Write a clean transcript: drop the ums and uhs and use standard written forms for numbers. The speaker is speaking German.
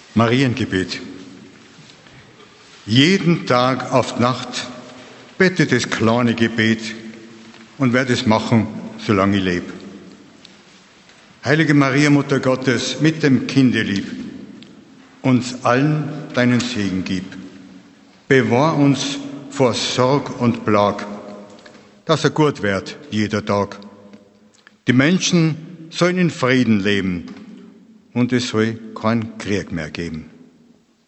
Mariengebet. Jeden Tag auf die Nacht bete das kleine Gebet und werde es machen, solange ich lebe. Heilige Maria, Mutter Gottes, mit dem Kindelieb, uns allen deinen Segen gib. Bewahr uns vor Sorg und Plag, dass er gut wird jeder Tag. Die Menschen sollen in Frieden leben und es soll keinen Krieg mehr geben.